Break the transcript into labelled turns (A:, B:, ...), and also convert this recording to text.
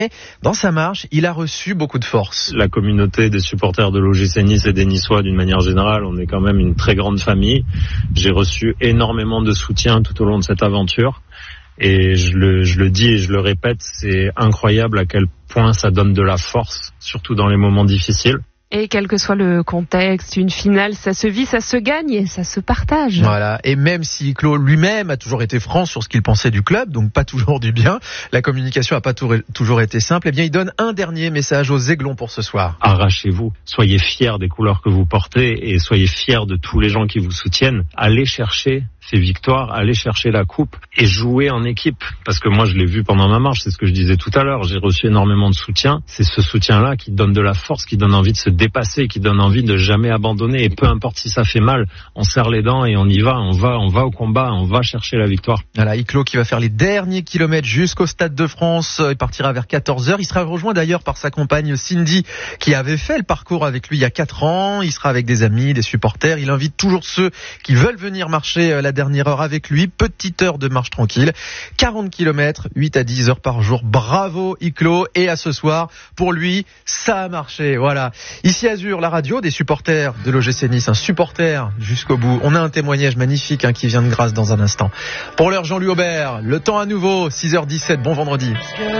A: Dans sa marche, il a reçu beaucoup de force.
B: La communauté des supporters de l'OGC Nice et des Niçois d'une manière générale, on est quand même une très grande famille. J'ai reçu énormément de soutien tout au long de cette aventure. Et je le dis et je le répète, c'est incroyable à quel point ça donne de la force, surtout dans les moments difficiles.
C: Et quel que soit le contexte, une finale, ça se vit, ça se gagne et ça se partage.
A: Voilà. Et même si Claude lui-même a toujours été franc sur ce qu'il pensait du club, donc pas toujours du bien, la communication n'a pas toujours été simple, eh bien il donne un dernier message aux Aiglons pour ce soir.
B: Arrachez-vous, soyez fiers des couleurs que vous portez et soyez fiers de tous les gens qui vous soutiennent. Allez chercher ces victoires, allez chercher la coupe et jouer en équipe. Parce que moi je l'ai vu pendant ma marche, c'est ce que je disais tout à l'heure, j'ai reçu énormément de soutien. C'est ce soutien-là qui donne de la force, qui donne envie de se dépasser, qui donne envie de jamais abandonner. Et peu importe si ça fait mal, on serre les dents et on y va, on va au combat, on va chercher la victoire.
A: Voilà, Iclo qui va faire les derniers kilomètres jusqu'au Stade de France. Il partira vers 14h. Il sera rejoint d'ailleurs par sa compagne Cindy qui avait fait le parcours avec lui il y a 4 ans. Il sera avec des amis, des supporters. Il invite toujours ceux qui veulent venir marcher la dernière heure avec lui. Petite heure de marche tranquille. 40 km, 8 à 10 heures par jour. Bravo Iclo. Et à ce soir, pour lui, ça a marché. Voilà. Ici Azur, la radio des supporters de l'OGC Nice. Un supporter jusqu'au bout. On a un témoignage magnifique qui vient de Grasse dans un instant. Pour l'heure, Jean-Louis Aubert. Le temps à nouveau, 6h17. Bon vendredi.